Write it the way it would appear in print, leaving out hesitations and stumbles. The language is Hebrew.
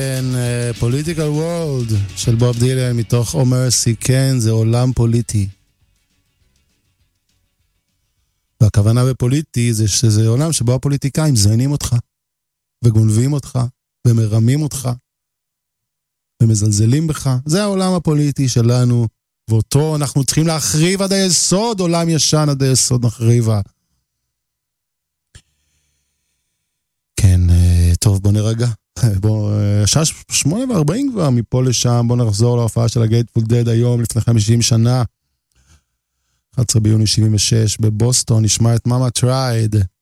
כן, Political World של בוב דילן מתוך Oh Mercy, כן, זה עולם פוליטי. והכוונה בפוליטי זה שזה עולם שבו הפוליטיקאים זיינים אותך, וגונבים אותך, ומרמים אותך, ומזלזלים בך. זה העולם הפוליטי שלנו, ואותו אנחנו צריכים להחריב עד היסוד, עולם ישן עד היסוד נחריבה. כן, טוב, בוא נרגע. שעה 8:40 כבר מפה לשם, בוא נחזור להופעה של הגייטפול דד היום לפני 50 שנה, 11 ביוני 76 בבוסטון, נשמע את מאמה טרייד.